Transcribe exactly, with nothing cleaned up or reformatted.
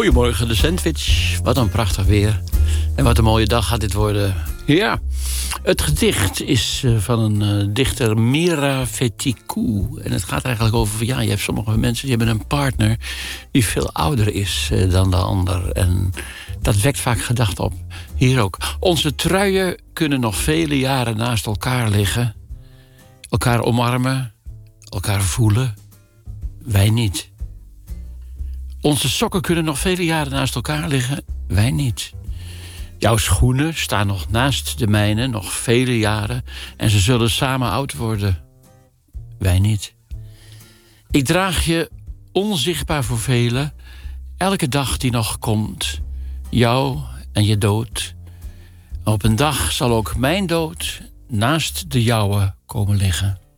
Goedemorgen, de sandwich. Wat een prachtig weer. En wat een mooie dag gaat dit worden. Ja, het gedicht is van een uh, dichter, Mira Feticou. En het gaat eigenlijk over, ja, je hebt sommige mensen die hebben een partner die veel ouder is uh, dan de ander. En dat wekt vaak gedachten op. Hier ook. Onze truien kunnen nog vele jaren naast elkaar liggen. Elkaar omarmen, elkaar voelen. Wij niet. Onze sokken kunnen nog vele jaren naast elkaar liggen. Wij niet. Jouw schoenen staan nog naast de mijne, nog vele jaren. En ze zullen samen oud worden. Wij niet. Ik draag je onzichtbaar voor velen. Elke dag die nog komt. Jou en je dood. Op een dag zal ook mijn dood naast de jouwe komen liggen.